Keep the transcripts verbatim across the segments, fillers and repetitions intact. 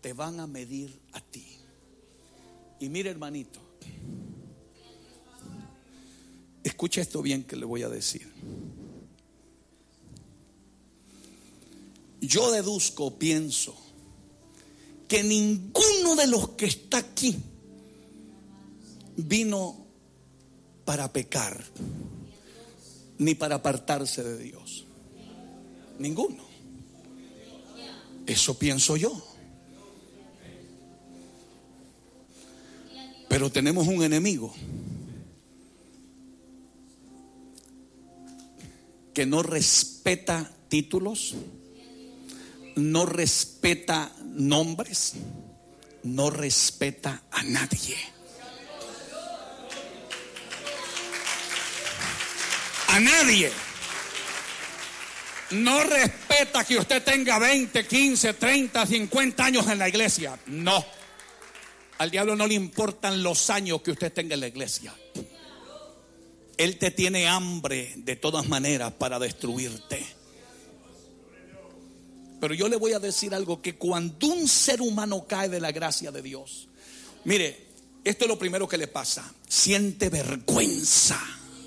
te van a medir a ti. Y mire, hermanito, escucha esto bien que le voy a decir. Yo deduzco, pienso que ninguno de los que está aquí vino para pecar ni para apartarse de Dios. Ninguno. Eso pienso yo. Pero tenemos un enemigo que no respeta títulos, no respeta nombres, no respeta a nadie. A nadie. No respeta que usted tenga veinte, quince, treinta, cincuenta años en la iglesia. No. Al diablo no le importan los años que usted tenga en la iglesia. Él te tiene hambre de todas maneras para destruirte. Pero yo le voy a decir algo, que cuando un ser humano cae de la gracia de Dios, mire, esto es lo primero que le pasa: siente vergüenza.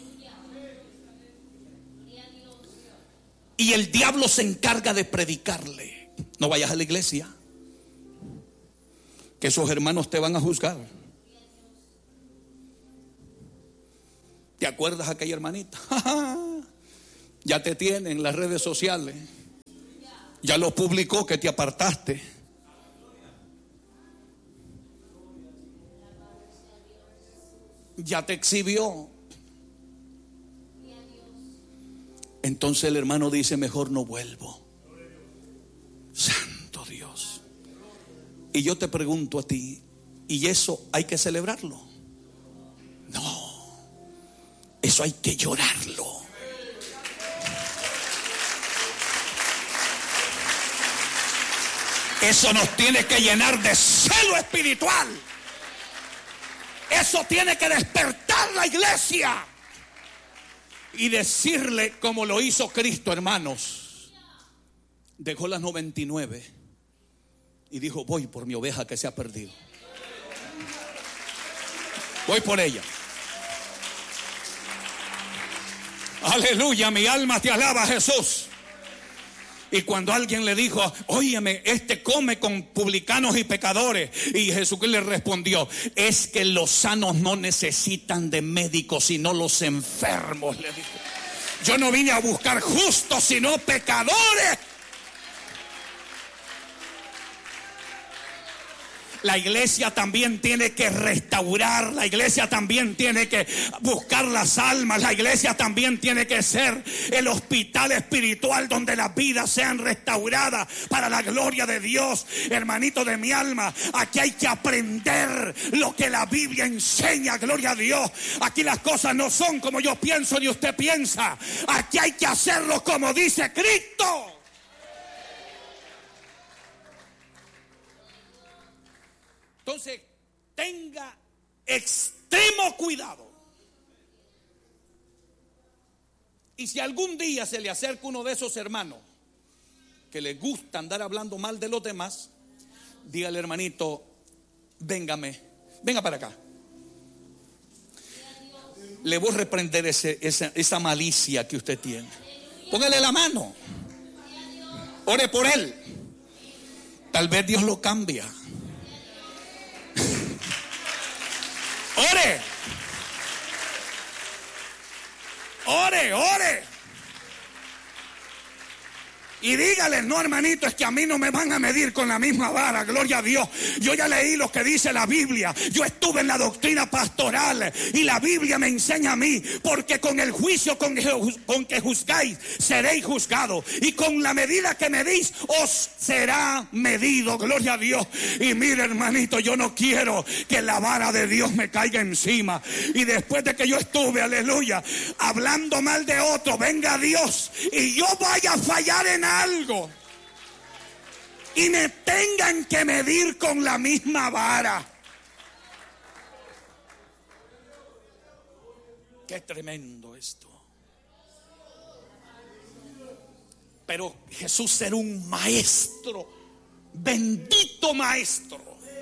Y el diablo se encarga de predicarle: no vayas a la iglesia, que esos hermanos te van a juzgar. ¿Te acuerdas aquella hermanita? Ya te tiene en las redes sociales. Ya lo publicó que te apartaste. Ya te exhibió. Entonces el hermano dice: mejor no vuelvo. Santo Dios. Y yo te pregunto a ti, ¿y eso hay que celebrarlo? No, eso hay que llorarlo. Eso nos tiene que llenar de celo espiritual. Eso tiene que despertar la iglesia y decirle, como lo hizo Cristo, hermanos. Dejó las noventa y nueve y dijo: voy por mi oveja que se ha perdido. Voy por ella. Aleluya, mi alma te alaba, Jesús. Y cuando alguien le dijo: óyeme, este come con publicanos y pecadores, y Jesucristo le respondió: es que los sanos no necesitan de médicos, sino los enfermos. Le dijo: yo no vine a buscar justos, sino pecadores. La iglesia también tiene que restaurar, la iglesia también tiene que buscar las almas, la iglesia también tiene que ser el hospital espiritual donde las vidas sean restauradas para la gloria de Dios. Hermanito de mi alma, aquí hay que aprender lo que la Biblia enseña, gloria a Dios. Aquí las cosas no son como yo pienso ni usted piensa. Aquí hay que hacerlo como dice Cristo. Entonces, tenga extremo cuidado. Y si algún día se le acerca uno de esos hermanos que les gusta andar hablando mal de los demás, dígale: hermanito, véngame, venga para acá. Le voy a reprender ese, esa, esa malicia que usted tiene. Póngale la mano. Ore por él. Tal vez Dios lo cambia. Ore, ore, ore. Y dígale: no, hermanito, es que a mí no me van a medir con la misma vara, gloria a Dios. Yo ya leí lo que dice la Biblia. Yo estuve en la doctrina pastoral y la Biblia me enseña a mí, porque con el juicio con que, con que juzgáis seréis juzgados, y con la medida que medís os será medido, gloria a Dios. Y mire, hermanito, yo no quiero que la vara de Dios me caiga encima y después de que yo estuve, aleluya, hablando mal de otro, venga Dios y yo vaya a fallar en algo y me tengan que medir con la misma vara. Qué tremendo esto. Pero Jesús era un maestro Bendito maestro.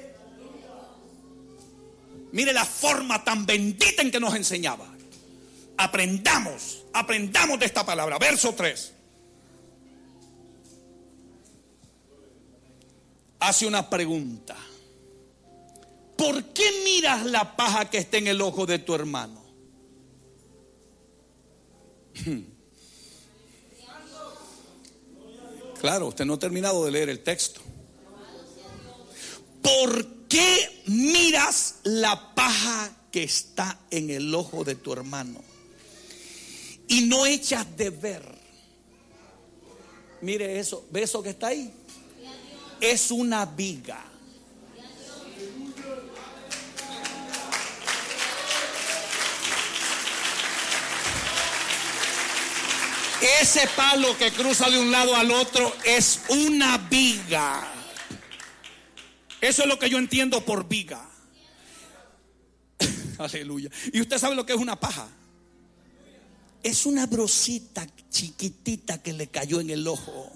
Mire la forma tan bendita en que nos enseñaba. Aprendamos, aprendamos de esta palabra. Verso tres. Hace una pregunta. ¿Por qué miras la paja que está en el ojo de tu hermano? Claro, usted no ha terminado de leer el texto. ¿Por qué miras la paja que está en el ojo de tu hermano y no echas de ver? Mire eso, ¿ve eso que está ahí? Es una viga. Ese palo que cruza de un lado al otro es una viga. Eso es lo que yo entiendo por viga. Aleluya. ¿Y usted sabe lo que es una paja? Es una brocita chiquitita que le cayó en el ojo,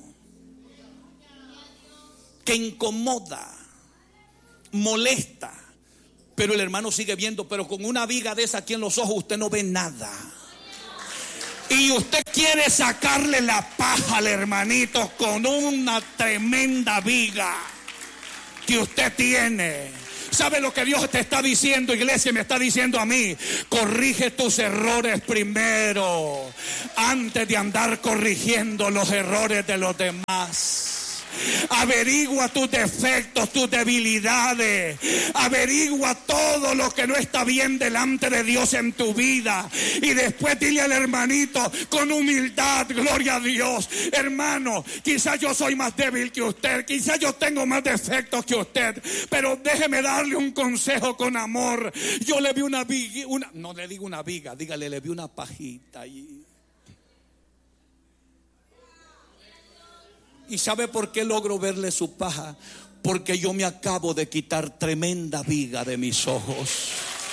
que incomoda, molesta. Pero el hermano sigue viendo. Pero con una viga de esa aquí en los ojos usted no ve nada. Y usted quiere sacarle la paja al hermanito con una tremenda viga que usted tiene. ¿Sabe lo que Dios te está diciendo, iglesia? Me está diciendo a mí: corrige tus errores primero, antes de andar corrigiendo los errores de los demás. Averigua tus defectos, tus debilidades. Averigua todo lo que no está bien delante de Dios en tu vida. Y después dile al hermanito con humildad: gloria a Dios, hermano, quizás yo soy más débil que usted, quizás yo tengo más defectos que usted, pero déjeme darle un consejo con amor. Yo le vi una viga, una, no le digo una viga, dígale, le vi una pajita allí. ¿Y sabe por qué logro verle su paja? Porque yo me acabo de quitar tremenda viga de mis ojos.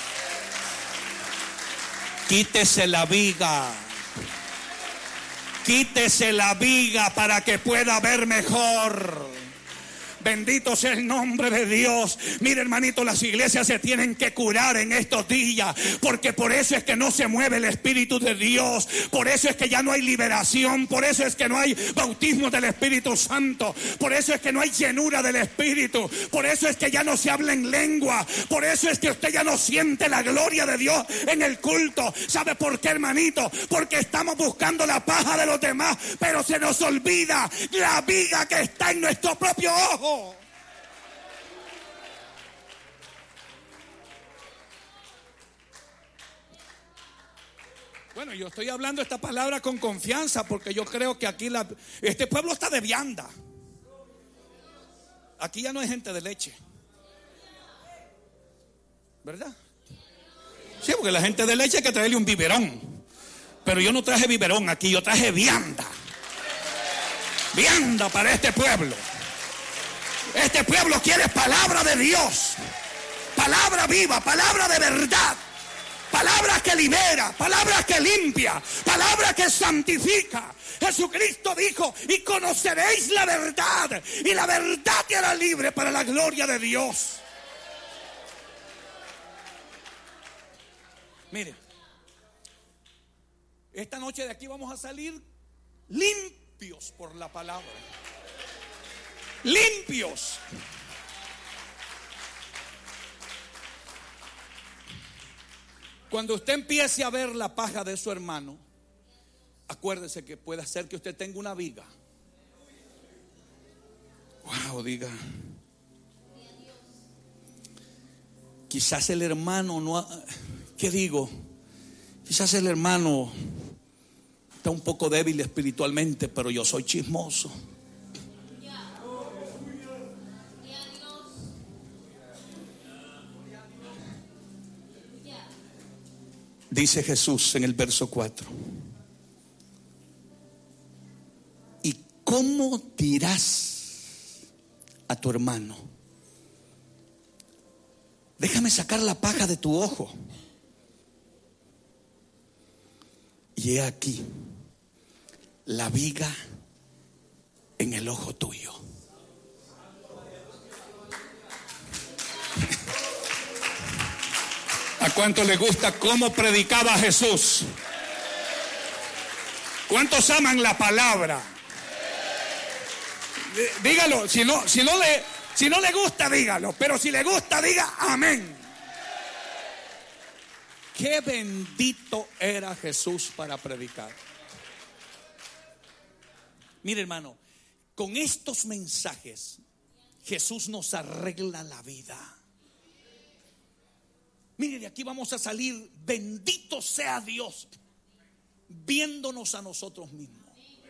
Quítese la viga. Quítese la viga para que pueda ver mejor. Bendito sea el nombre de Dios. Mire, hermanito, las iglesias se tienen que curar en estos días, porque por eso es que no se mueve el Espíritu de Dios. Por eso es que ya no hay liberación. Por eso es que no hay bautismo del Espíritu Santo. Por eso es que no hay llenura del Espíritu. Por eso es que ya no se habla en lengua. Por eso es que usted ya no siente la gloria de Dios en el culto. ¿Sabe por qué, hermanito? Porque estamos buscando la paja de los demás, pero se nos olvida la viga que está en nuestro propio ojo. Bueno, yo estoy hablando esta palabra con confianza, porque yo creo que aquí la, este pueblo está de vianda. Aquí ya no hay gente de leche, ¿verdad? Sí, porque la gente de leche hay que traerle un biberón. Pero yo no traje biberón aquí, yo traje vianda. Vianda para este pueblo. Este pueblo quiere palabra de Dios, palabra viva, palabra de verdad, palabra que libera, palabra que limpia, palabra que santifica. Jesucristo dijo: y conoceréis la verdad, y la verdad te hará libre para la gloria de Dios. Mire, esta noche de aquí vamos a salir limpios por la palabra. Limpios. Cuando usted empiece a ver la paja de su hermano, acuérdese que puede hacer que usted tenga una viga. Wow, diga. Quizás el hermano no ha, ¿qué digo? Quizás el hermano está un poco débil espiritualmente, pero yo soy chismoso. Dice Jesús en el verso cuatro: ¿y cómo dirás a tu hermano: déjame sacar la paja de tu ojo, y he aquí la viga en el ojo tuyo? cuántos les gusta cómo predicaba Jesús? ¿Cuántos aman la palabra? Dígalo, si no, si no le, si no le gusta, dígalo, pero si le gusta, diga amén. Qué bendito era Jesús para predicar. Mire, hermano, con estos mensajes Jesús nos arregla la vida. Mire, de aquí vamos a salir, bendito sea Dios, viéndonos a nosotros mismos,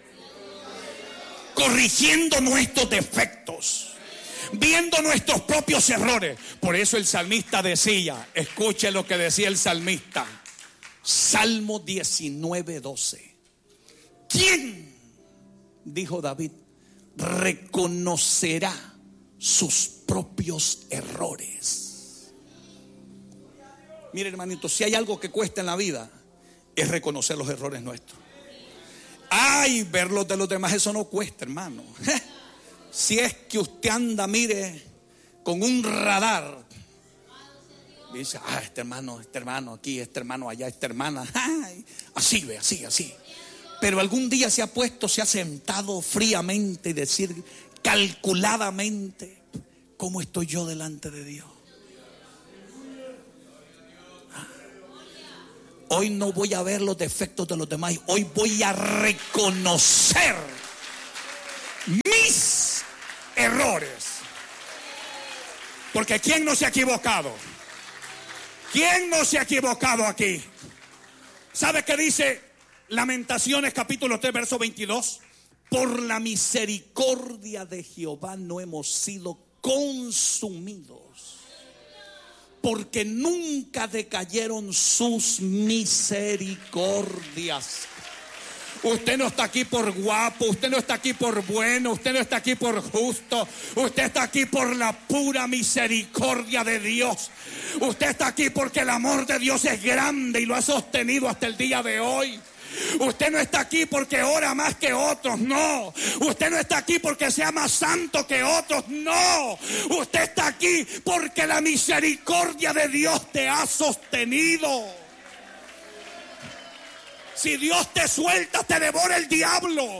corrigiendo nuestros defectos, viendo nuestros propios errores. Por eso el salmista decía, escuche lo que decía el salmista, Salmo diecinueve, doce. ¿Quién, dijo David, reconocerá sus propios errores? Mire, hermanito, si hay algo que cuesta en la vida, es reconocer los errores nuestros. Ay, ver los de los demás, eso no cuesta, hermano. Si es que usted anda, mire, con un radar, dice, ah, este hermano, este hermano aquí, este hermano allá, esta hermana, ay, así ve, así, así. Pero algún día se ha puesto, se ha sentado fríamente y decir calculadamente, ¿cómo estoy yo delante de Dios? Hoy no voy a ver los defectos de los demás. Hoy voy a reconocer mis errores. Porque ¿quién no se ha equivocado? ¿Quién no se ha equivocado aquí? ¿Sabe qué dice Lamentaciones capítulo tres verso veintidós? Por la misericordia de Jehová no hemos sido consumidos, porque nunca decayeron sus misericordias. Usted no está aquí por guapo, usted no está aquí por bueno, usted no está aquí por justo, usted está aquí por la pura misericordia de Dios. Usted está aquí porque el amor de Dios es grande y lo ha sostenido hasta el día de hoy. Usted no está aquí porque ora más que otros, no. Usted no está aquí porque sea más santo que otros, no. Usted está aquí porque la misericordia de Dios te ha sostenido. Si Dios te suelta, te devora el diablo.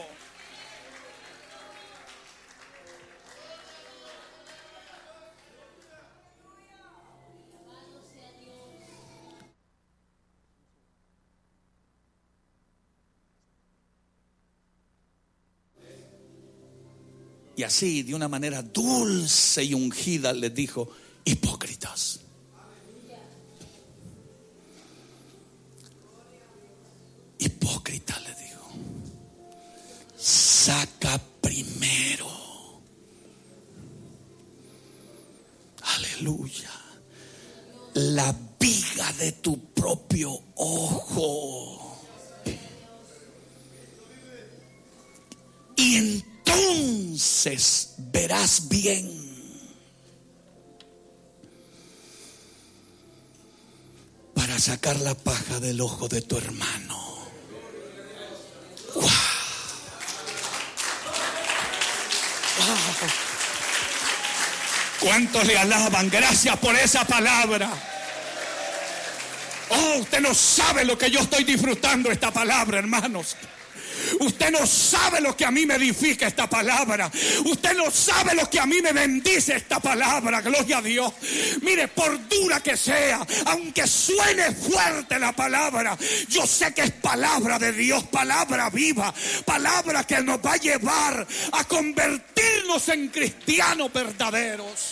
Y así, de una manera dulce y ungida, les dijo, hipócritas. Hipócrita, le dijo, saca primero, aleluya, la viga de tu propio ojo, y entonces verás bien. Para sacar la paja del ojo de tu hermano. Wow. Wow. ¿Cuántos le alaban? Gracias por esa palabra. Oh, usted no sabe lo que yo estoy disfrutando esta palabra, hermanos. Usted no sabe lo que a mí me edifica esta palabra. Usted no sabe lo que a mí me bendice esta palabra. Gloria a Dios. Mire, por dura que sea, aunque suene fuerte la palabra, yo sé que es palabra de Dios, palabra viva, palabra que nos va a llevar a convertirnos en cristianos verdaderos.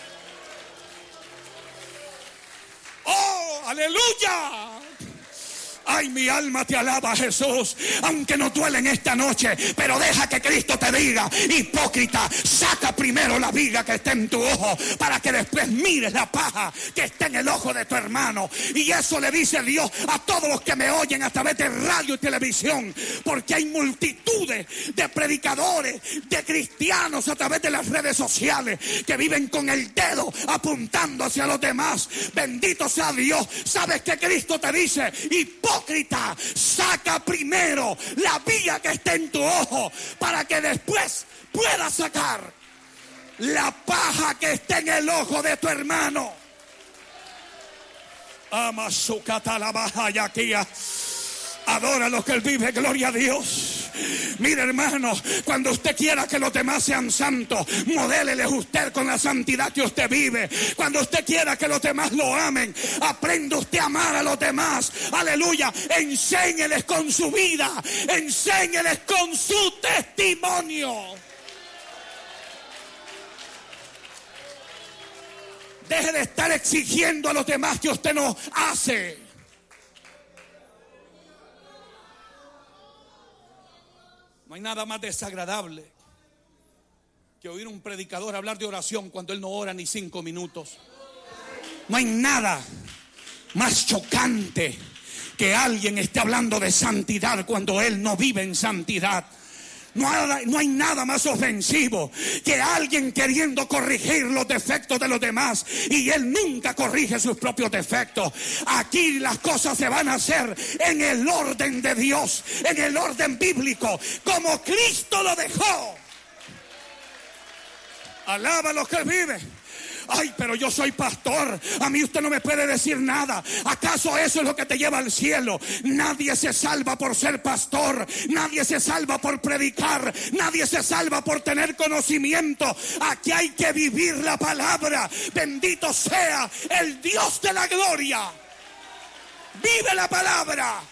¡Oh, aleluya! Ay, mi alma te alaba, Jesús, aunque no duele en esta noche, pero deja que Cristo te diga, hipócrita, saca primero la viga que está en tu ojo, para que después mires la paja que está en el ojo de tu hermano. Y eso le dice Dios a todos los que me oyen a través de radio y televisión, porque hay multitudes de predicadores, de cristianos a través de las redes sociales, que viven con el dedo apuntando hacia los demás. Bendito sea Dios. ¿Sabes qué Cristo te dice? Hipócrita, Hipócrita, saca primero la viga que está en tu ojo, para que después puedas sacar la paja que está en el ojo de tu hermano. Ama su catalabaja y aquí. Adora lo que Él vive, gloria a Dios. Mire, hermano, cuando usted quiera que los demás sean santos, modélele usted con la santidad que usted vive. Cuando usted quiera que los demás lo amen, aprenda usted a amar a los demás. Aleluya. Enséñeles con su vida, enséñeles con su testimonio. Deje de estar exigiendo a los demás que usted no hace. No hay nada más desagradable que oír un predicador hablar de oración cuando él no ora ni cinco minutos. No hay nada más chocante que alguien esté hablando de santidad cuando él no vive en santidad. No hay, no hay nada más ofensivo que alguien queriendo corregir los defectos de los demás y él nunca corrige sus propios defectos. Aquí las cosas se van a hacer en el orden de Dios, en el orden bíblico, como Cristo lo dejó. Alaba lo que vive. Ay, pero yo soy pastor, a mí usted no me puede decir nada. ¿Acaso eso es lo que te lleva al cielo? Nadie se salva por ser pastor, nadie se salva por predicar, nadie se salva por tener conocimiento. Aquí hay que vivir la palabra. Bendito sea el Dios de la gloria. Vive la palabra,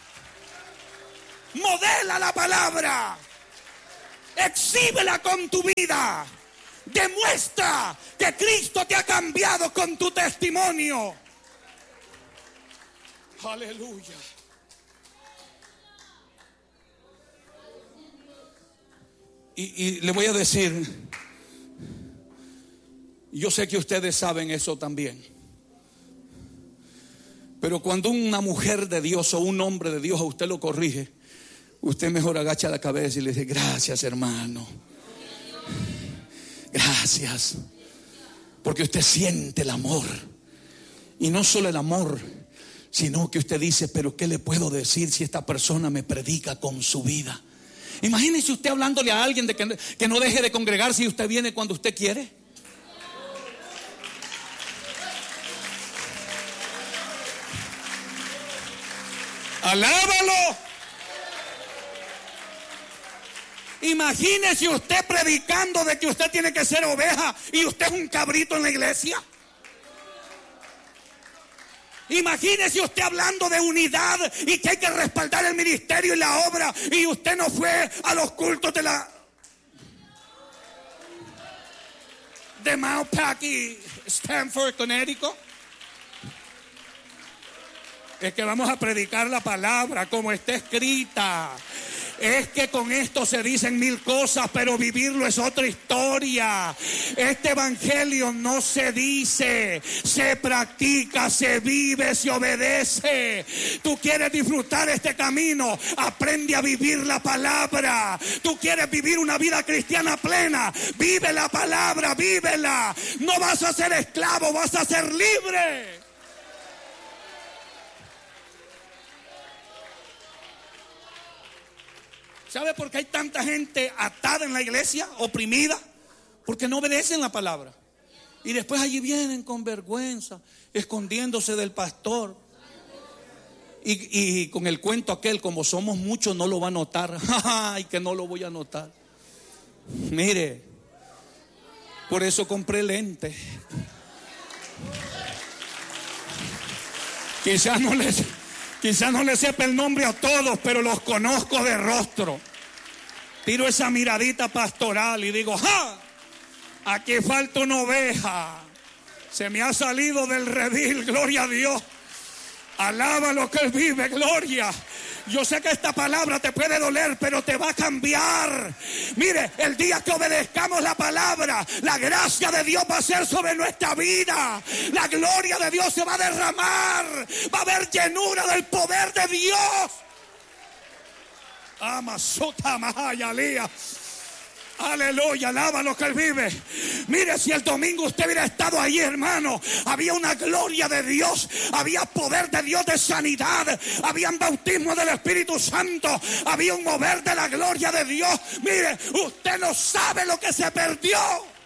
modela la palabra, exhíbela con tu vida. Demuestra que Cristo te ha cambiado con tu testimonio. Aleluya. Y, y le voy a decir, yo sé que ustedes saben eso también, pero cuando una mujer de Dios o un hombre de Dios a usted lo corrige, usted mejor agacha la cabeza y le dice: gracias, hermano. Gracias, porque usted siente el amor. Y no solo el amor, sino que usted dice: pero ¿qué le puedo decir si esta persona me predica con su vida? Imagínese usted hablándole a alguien de que, que no deje de congregarse y usted viene cuando usted quiere. Alábalo. Imagínese usted predicando de que usted tiene que ser oveja y usted es un cabrito en la iglesia. Imagínese usted hablando de unidad y que hay que respaldar el ministerio y la obra y usted no fue a los cultos de la de Mount Packy, Stanford, Connecticut. Es que vamos a predicar la palabra como está escrita. Es que con esto se dicen mil cosas, pero vivirlo es otra historia. Este evangelio no se dice, se practica, se vive, se obedece. Tú quieres disfrutar este camino, aprende a vivir la palabra. Tú quieres vivir una vida cristiana plena, vive la palabra, vívela. No vas a ser esclavo, vas a ser libre. ¿Sabe por qué hay tanta gente atada en la iglesia, oprimida? Porque no obedecen la palabra. Y después allí vienen con vergüenza, escondiéndose del pastor. Y, y con el cuento aquel, como somos muchos, no lo va a notar. Ay, que no lo voy a notar. Mire, por eso compré lentes. Quizás no les... Quizás no le sepa el nombre a todos, pero los conozco de rostro. Tiro esa miradita pastoral y digo: ¡ja! Aquí falta una oveja. Se me ha salido del redil, gloria a Dios. Alaba lo que Él vive, gloria. Yo sé que esta palabra te puede doler, pero te va a cambiar. Mire, el día que obedezcamos la palabra, la gracia de Dios va a ser sobre nuestra vida. La gloria de Dios se va a derramar. Va a haber llenura del poder de Dios. Amasota Mahayalía. Aleluya, alaba lo que Él vive. Mire, si el domingo usted hubiera estado ahí, hermano, había una gloria de Dios, había poder de Dios de sanidad, había un bautismo del Espíritu Santo, había un mover de la gloria de Dios. Mire, usted no sabe lo que se perdió.